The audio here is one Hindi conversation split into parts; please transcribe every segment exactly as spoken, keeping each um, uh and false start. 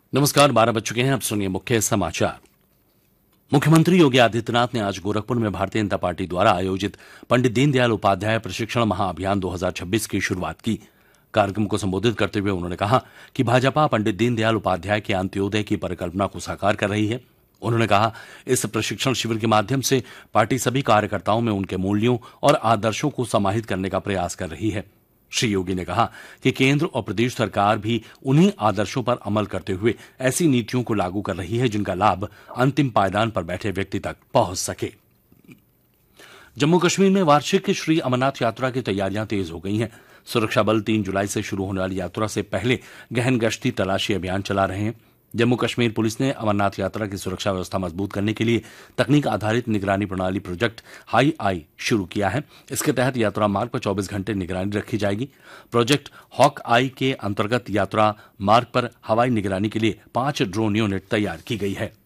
नमस्कार, बारह बज चुके हैं। अब सुनिए मुख्य समाचार। मुख्यमंत्री योगी आदित्यनाथ ने आज गोरखपुर में भारतीय जनता पार्टी द्वारा आयोजित पंडित दीनदयाल उपाध्याय प्रशिक्षण महाअभियान दो हज़ार छब्बीस की शुरुआत की। कार्यक्रम को संबोधित करते हुए उन्होंने कहा कि भाजपा पंडित दीनदयाल उपाध्याय के अंत्योदय की परिकल्पना को साकार कर रही है। उन्होंने कहा, इस प्रशिक्षण शिविर के माध्यम से पार्टी सभी कार्यकर्ताओं में उनके मूल्यों और आदर्शों को समाहित करने का प्रयास कर रही है। श्री योगी ने कहा कि केंद्र और प्रदेश सरकार भी उन्हीं आदर्शों पर अमल करते हुए ऐसी नीतियों को लागू कर रही है जिनका लाभ अंतिम पायदान पर बैठे व्यक्ति तक पहुंच सके। जम्मू कश्मीर में वार्षिक श्री अमरनाथ यात्रा की तैयारियां तेज हो गई हैं। सुरक्षा बल तीन जुलाई से शुरू होने वाली यात्रा से पहले गहन गश्ती तलाशी अभियान चला रहे हैं। जम्मू कश्मीर पुलिस ने अमरनाथ यात्रा की सुरक्षा व्यवस्था मजबूत करने के लिए तकनीक आधारित निगरानी प्रणाली प्रोजेक्ट हाई आई शुरू किया है। इसके तहत यात्रा मार्ग पर चौबीस घंटे निगरानी रखी जाएगी। प्रोजेक्ट हॉक आई के अंतर्गत यात्रा मार्ग पर हवाई निगरानी के लिए पांच ड्रोन यूनिट तैयार की गई है।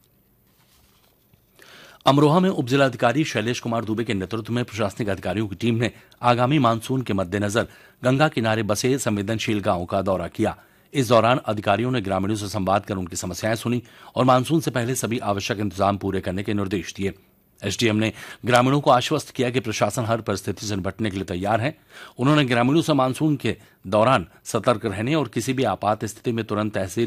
अमरोहा में उपजिलाधिकारी शैलेश कुमार दुबे के नेतृत्व में प्रशासनिक अधिकारियों की टीम ने आगामी मानसून के मद्देनजर गंगा किनारे बसे संवेदनशील गांवों का दौरा किया। इस दौरान अधिकारियों ने ग्रामीणों से संवाद कर उनकी समस्याएं सुनी और मानसून से पहले सभी आवश्यक इंतजाम पूरे करने के निर्देश दिए। एसडीएम ने ग्रामीणों को आश्वस्त किया कि प्रशासन हर परिस्थिति से निपटने के लिए तैयार है। उन्होंने ग्रामीणों से मानसून के दौरान सतर्क रहने और किसी भी आपात स्थिति में तुरंत तहसील